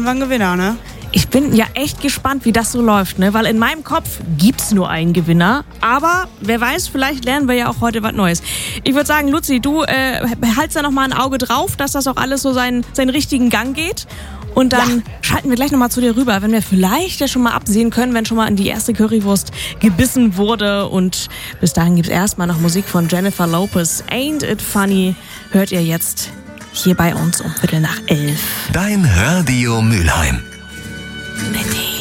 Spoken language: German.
haben wir einen Gewinner, ne? Ich bin ja echt gespannt, wie das so läuft, ne? Weil in meinem Kopf gibt's nur einen Gewinner. Aber wer weiß, vielleicht lernen wir ja auch heute was Neues. Ich würde sagen, Luzi, du behaltst da noch mal ein Auge drauf, dass das auch alles so seinen richtigen Gang geht. Und dann schalten wir gleich nochmal zu dir rüber, wenn wir vielleicht ja schon mal absehen können, wenn schon mal in die erste Currywurst gebissen wurde. Und bis dahin gibt's erstmal noch Musik von Jennifer Lopez. Ain't It Funny hört ihr jetzt hier bei uns um 11:15. Dein Radio Mülheim. Nette.